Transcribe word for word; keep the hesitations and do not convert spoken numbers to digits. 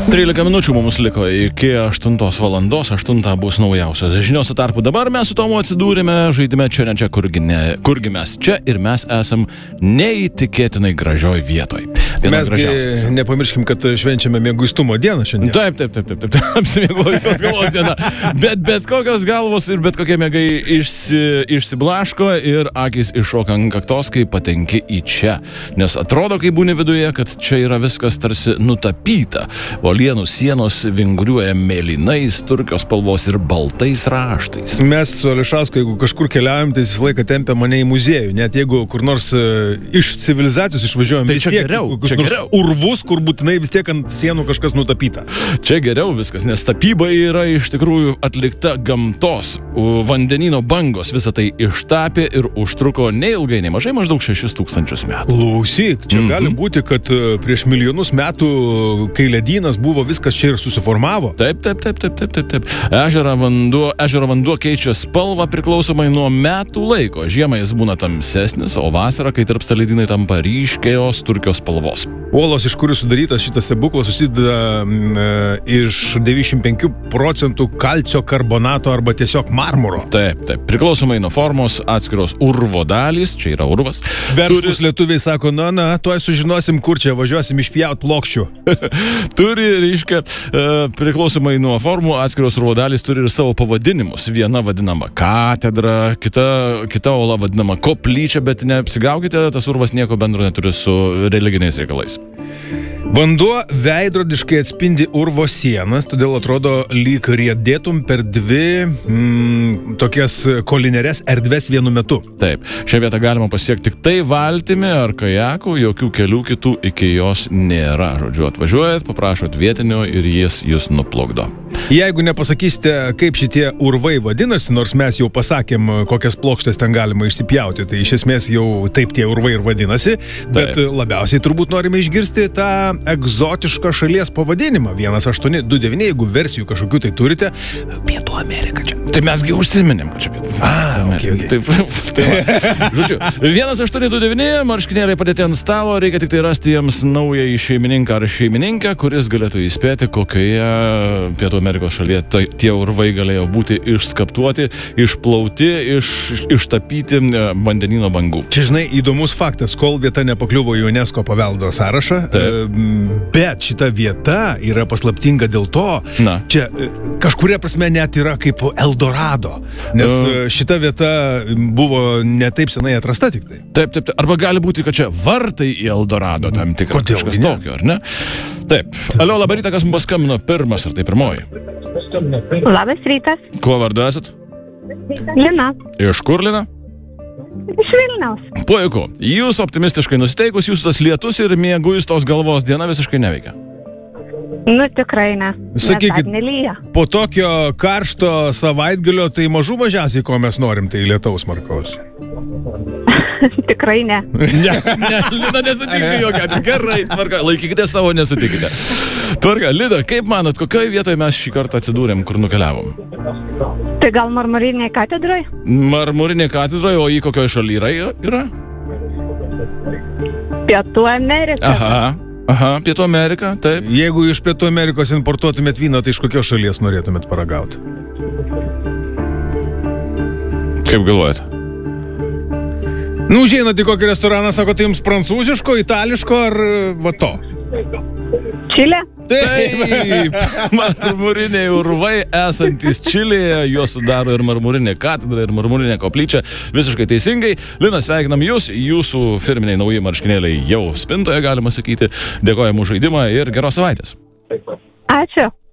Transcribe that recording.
trylika minučių mums liko iki aštuntos valandos, aštuntą bus naujausios žinios, tarpu dabar mes su Tomu atsidūrėme žaidime čia ne čia, kurgi, ne, kurgi mes čia ir mes esam neįtikėtinai gražioj vietoj. Mesgi nepamirškim, kad švenčiame mieguistumo dieną šiandien. Taip, taip, taip, taip, taip, apsimiegojusios galvos diena. Bet, bet kokios galvos ir bet kokie miegai išsi, išsiblaško ir akis iššoka ant kaktos, kai patenki į čia. Nes atrodo, kai būni viduje, kad čia yra viskas tarsi nutapyta. Uolienų sienos vinguriuoja mėlynais, turkios spalvos ir baltais raštais. Mes su Ališausku, jeigu kažkur keliaujam, tai visą laiką tempia mane į muziejų. Net jeigu kur nors uh, iš civilizacijos išvažiuojam, tai vis čia tiek, geriau, čia geriau. Urvus, kur būtinai vis tiek ant sienų kažkas nutapyta. Čia geriau viskas, nes tapyba yra iš tikrųjų atlikta gamtos. Vandenino bangos visą tai ištapė ir užtruko neilgai, nemažai, maždaug šešis tūkstančius metų. Klausyk, čia mm-hmm. gali būti, kad prieš milijonus metų, kai ledynas buvo, viskas čia ir susiformavo. Taip, taip, taip, taip, taip, taip, taip. Ežero vanduo, ežero vanduo keičia spalvą priklausomai nuo metų laiko. Žiemą jis būna tamsesnis, o vasarą, kai tirpsta ledynai, tampa ryškios turkios spalvos. Uolos, iš kurių sudarytas šitas stebuklas, susideda e, iš devyniasdešimt penkių procentų kalcio karbonato arba tiesiog marmuro. Taip, taip. Priklausomai nuo formos atskiros urvo dalys, čia yra urvas. Vertus turi... lietuviai sako, na, na, tuoj sužinosim, kur čia važiuosim išpjaut plokščių. Turi, reiškia, e, priklausomai nuo formų atskiros urvo dalys turi ir savo pavadinimus. Viena vadinama katedra, kita, kita uola vadinama koplyčia, bet neapsigaukite, tas urvas nieko bendro neturi su religiniais reikalais. Vanduo veidrodiškai atspindi urvo sienas, todėl atrodo lyg riedėtum per dvi mm, tokias kolineres erdves vienu metu. Taip, šią vietą galima pasiekti tik tai valtimi ar kajaku, jokių kelių kitų iki jos nėra. Žodžiu, atvažiuojat, paprašot vietinio ir jis jūs nuplukdo. Jeigu nepasakysite, kaip šitie urvai vadinasi, nors mes jau pasakėm, kokias plokštes ten galima išsipjauti, tai iš esmės jau taip tie urvai ir vadinasi, bet taip. Labiausiai turbūt norime išgirsti tą egzotišką šalies pavadinimą. vienas aštuoni du devyni, jeigu versijų kažkokių tai turite, Pietų Amerika čia. Tai mesgi užsiminėm, kad čia Pietų. A, okei, okei. Taip, tai va. Žodžiu, vienas aštuoni du devyni, marškinėliai padėti ant stalo, reikia tik tai rasti jiems naują šeimininką ar šeimininkę, kuris galėtų įspėti, kokioje Pietų Amerikos šalyje tai, tie urvai galėjo būti išskaptuoti, išplauti, iš, ištapyti vandenino bangų. Čia, žinai, įdomus faktas, kol vieta nepakliuvo į UNESCO paveldo sąrašą, taip. Bet šita vieta yra paslaptinga dėl to, Na. čia kažkuria prasme net yra kaip Eldorado, nes uh. šita vieta buvo ne taip senai atrasta tik tai. Taip, taip, taip. Arba gali būti, kad čia vartai į Eldorado tam tikras kažkas tokio, ar ne? Taip. Alio, labą rytą, kas mums paskambino pirmas, ar tai pirmoji? Labas rytas. Kuo vardu esat? Lina. Iš kur, Lina? Iš Vilniaus. Puiku. Jūs optimistiškai nusiteikus, jūsų tas lietus ir mieguistos galvos diena visiškai neveikia. Nu, tikrai ne. Sakykit, po tokio karšto savaitgalio, tai mažų mažiausiai, ko mes norim, tai lietaus markaus. Tikrai ne. Ne, ne, Lina nesutinka jokio. Gerai, tvarka, laikykite savo, nesutikite. Tvarka, Lina, kaip manot, kokioje vietoje mes šį kartą atsidūrėm, kur nukeliavom? Tai gal Marmurinėje katedroje? Marmurinėje katedroje, o į kokioje šalyje yra? Pietų Amerika. Aha, aha, Pietų Amerika, taip. Jeigu iš Pietų Amerikos importuotumėt vyną, tai iš kokios šalies norėtumėt paragauti? Kaip galvojate? Nu, žinot, į kokį restoraną, sako, tai jums prancūziško, itališko ar va to? Čilė? Taip, marmuriniai urvai esantis Čilėje, juos sudaro ir marmurinė katedra, ir marmurinė koplyčia. Visiškai teisingai. Lina, sveikinam jūs, jūsų firminiai nauji marškinėliai jau spintoje, galima sakyti. Dėkojam už žaidimą ir geros savaitės. Ačiū.